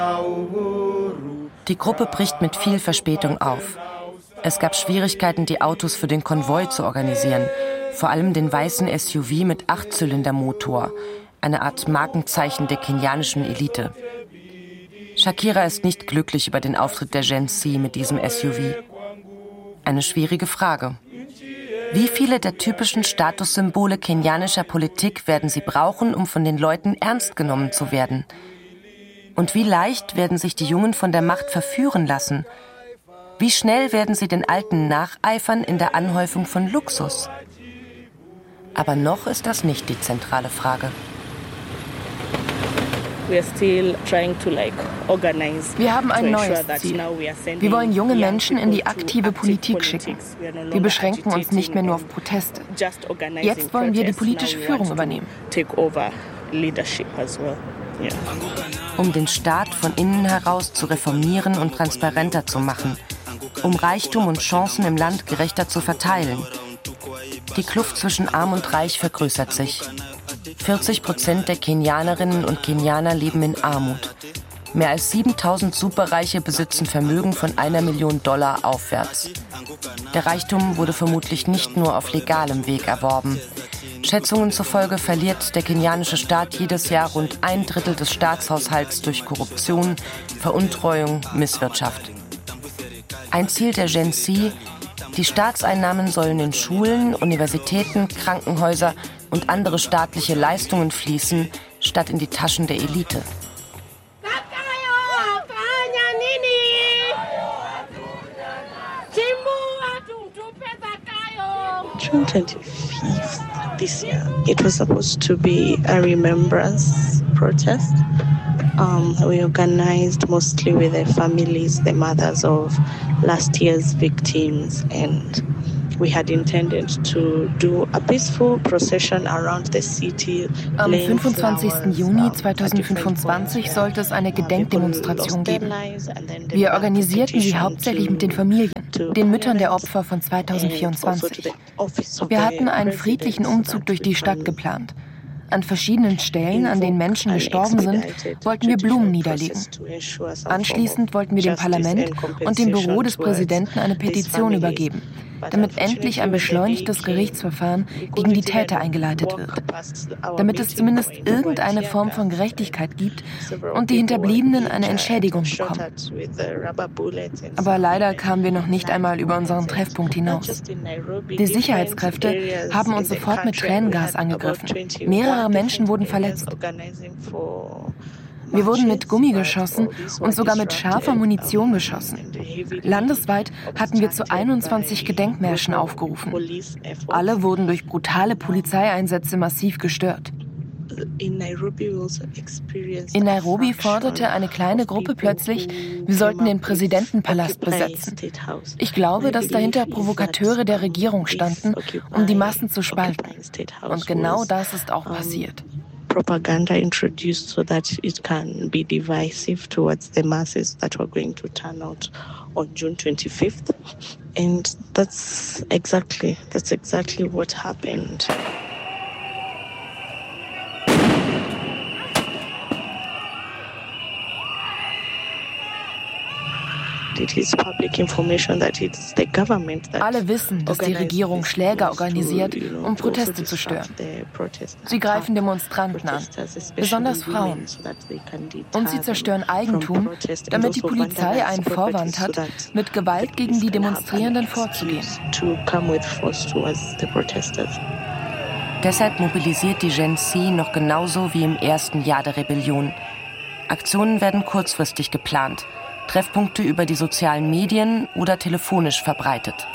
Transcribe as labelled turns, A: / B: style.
A: Die Gruppe bricht mit viel Verspätung auf. Es gab Schwierigkeiten, die Autos für den Konvoi zu organisieren. Vor allem den weißen SUV mit 8-Zylinder-Motor, eine Art Markenzeichen der kenianischen Elite. Shakira ist nicht glücklich über den Auftritt der Gen Z mit diesem SUV. Eine schwierige Frage. Wie viele der typischen Statussymbole kenianischer Politik werden sie brauchen, um von den Leuten ernst genommen zu werden? Und wie leicht werden sich die Jungen von der Macht verführen lassen? Wie schnell werden sie den Alten nacheifern in der Anhäufung von Luxus? Aber noch ist das nicht die zentrale Frage.
B: Wir haben ein neues Ziel. Wir wollen junge Menschen in die aktive Politik schicken. Wir beschränken uns nicht mehr nur auf Proteste. Jetzt wollen wir die politische Führung übernehmen.
A: Um den Staat von innen heraus zu reformieren und transparenter zu machen, um Reichtum und Chancen im Land gerechter zu verteilen. Die Kluft zwischen Arm und Reich vergrößert sich. 40% der Kenianerinnen und Kenianer leben in Armut. Mehr als 7.000 Superreiche besitzen Vermögen von $1 Million aufwärts. Der Reichtum wurde vermutlich nicht nur auf legalem Weg erworben. Schätzungen zufolge verliert der kenianische Staat jedes Jahr rund 1/3 des Staatshaushalts durch Korruption, Veruntreuung, Misswirtschaft. Ein Ziel der Gen Z: Die Staatseinnahmen sollen in Schulen, Universitäten, Krankenhäuser und andere staatliche Leistungen fließen, statt in die Taschen der Elite.
C: June 25th this year, it was supposed to be a remembrance protest. We organized mostly with the families, the mothers of last year's victims, and we had intended to do a peaceful procession around the city.
B: Am 25. Juni 2025 sollte es eine Gedenkdemonstration geben. Wir organisierten sie hauptsächlich mit den Familien, den Müttern der Opfer von 2024. Wir hatten einen friedlichen Umzug durch die Stadt geplant. An verschiedenen Stellen, an denen Menschen gestorben sind, wollten wir Blumen niederlegen. Anschließend wollten wir dem Parlament und dem Büro des Präsidenten eine Petition übergeben, damit endlich ein beschleunigtes Gerichtsverfahren gegen die Täter eingeleitet wird. Damit es zumindest irgendeine Form von Gerechtigkeit gibt und die Hinterbliebenen eine Entschädigung bekommen. Aber leider kamen wir noch nicht einmal über unseren Treffpunkt hinaus. Die Sicherheitskräfte haben uns sofort mit Tränengas angegriffen. Mehrere Menschen wurden verletzt. Wir wurden mit Gummi geschossen und sogar mit scharfer Munition beschossen. Landesweit hatten wir zu 21 Gedenkmärschen aufgerufen. Alle wurden durch brutale Polizeieinsätze massiv gestört. In Nairobi forderte eine kleine Gruppe plötzlich, wir sollten den Präsidentenpalast besetzen. Ich glaube, dass dahinter Provokateure der Regierung standen, um die Massen zu spalten. Und genau das ist auch passiert.
C: Propaganda introduced so that it can be divisive towards the masses that were going to turn out on June 25th. And that's exactly what happened.
B: Alle wissen, dass die Regierung Schläger organisiert, um Proteste zu stören. Sie greifen Demonstranten an, besonders Frauen. Und sie zerstören Eigentum, damit die Polizei einen Vorwand hat, mit Gewalt gegen die Demonstrierenden vorzugehen.
A: Deshalb mobilisiert die Gen Z noch genauso wie im ersten Jahr der Rebellion. Aktionen werden kurzfristig geplant. Treffpunkte über die sozialen Medien oder telefonisch verbreitet.